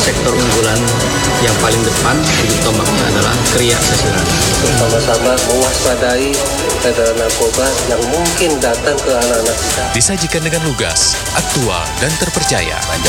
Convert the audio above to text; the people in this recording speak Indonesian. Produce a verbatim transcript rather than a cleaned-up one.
sektor unggulan yang paling depan di tombaknya adalah kriya sasirangan. Sama-sama mewaspadai peredaran narkoba yang mungkin datang ke anak-anak kita. Disajikan dengan lugas, aktual, dan terpercaya.